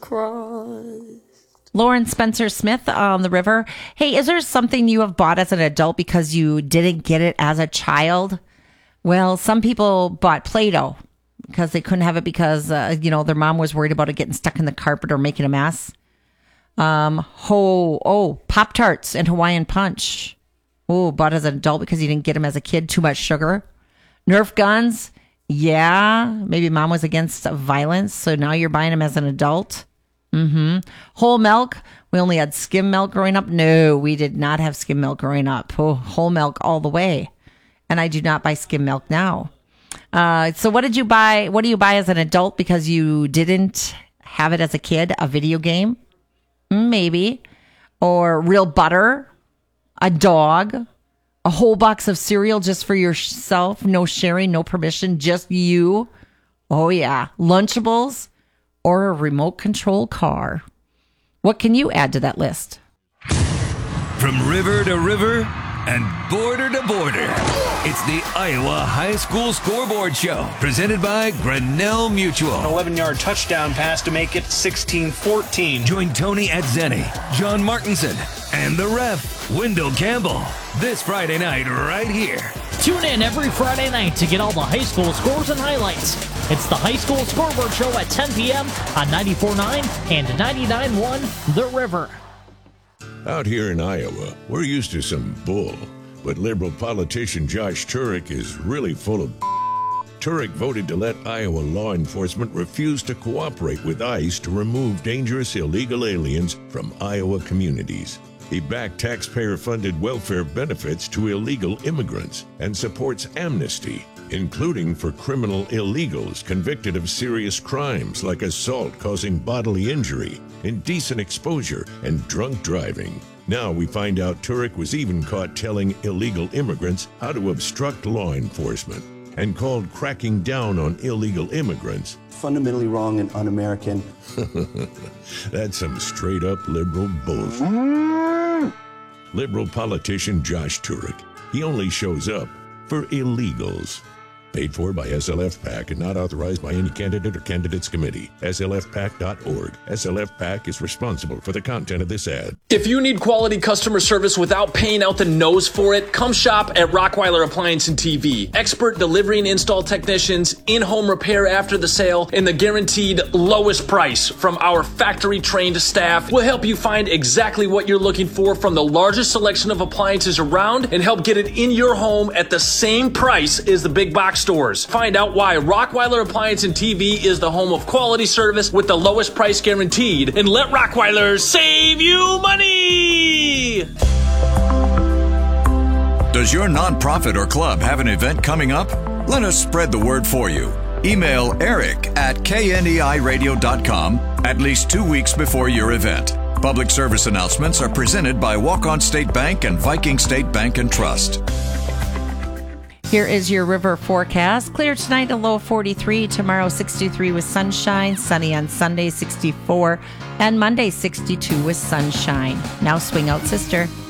crossed. Lauren Spencer Smith on the river. Hey, is there something you have bought as an adult because you didn't get it as a child? Well, some people bought Play-Doh because they couldn't have it because, their mom was worried about it getting stuck in the carpet or making a mess. Pop-Tarts and Hawaiian Punch. Oh, bought as an adult because you didn't get them as a kid. Too much sugar. Nerf guns. Yeah, maybe mom was against violence, so now you're buying them as an adult. Whole milk. We only had skim milk growing up. No, we did not have skim milk growing up. Oh, whole milk all the way. And I do not buy skim milk now. So what did you buy? What do you buy as an adult because you didn't have it as a kid? A video game? Maybe. Or real butter? A dog? A whole box of cereal just for yourself? No sharing, no permission, just you? Oh, yeah. Lunchables? Or a remote control car? What can you add to that list? From river to river and border to border, it's the Iowa High School Scoreboard Show, presented by Grinnell Mutual. An 11-yard touchdown pass to make it 16-14. Join Tony Adzeni, John Martinson, and the ref, Wendell Campbell, this Friday night right here. Tune in every Friday night to get all the high school scores and highlights. It's the High School Scoreboard Show at 10 p.m. on 94.9 and 99.1 The River. Out here in Iowa, we're used to some bull, but liberal politician Josh Turek is really full of Turek voted to let Iowa law enforcement refuse to cooperate with ICE to remove dangerous illegal aliens from Iowa communities. He backed taxpayer-funded welfare benefits to illegal immigrants and supports amnesty, including for criminal illegals convicted of serious crimes like assault causing bodily injury, indecent exposure, and drunk driving. Now we find out Turek was even caught telling illegal immigrants how to obstruct law enforcement and called cracking down on illegal immigrants fundamentally wrong and un-American. That's some straight-up liberal bullshit. Liberal politician Josh Turek. He only shows up for illegals. Paid for by SLF PAC and not authorized by any candidate or candidates committee. SLFPAC.org. SLF PAC is responsible for the content of this ad. If you need quality customer service without paying out the nose for it, come shop at Rockweiler Appliance and TV. Expert delivery and install technicians, in-home repair after the sale, and the guaranteed lowest price from our factory-trained staff will help you find exactly what you're looking for from the largest selection of appliances around and help get it in your home at the same price as the big box stores. Find out why Rockweiler Appliance and TV is the home of quality service with the lowest price guaranteed, and let Rockweiler save you money! Does your nonprofit or club have an event coming up? Let us spread the word for you. Email eric@kneiradio.com at least 2 weeks before your event. Public service announcements are presented by Walk-On State Bank and Viking State Bank and Trust. Here is your river forecast. Clear tonight, a low of 43. Tomorrow, 63 with sunshine. Sunny on Sunday, 64. And Monday, 62 with sunshine. Now swing out, sister.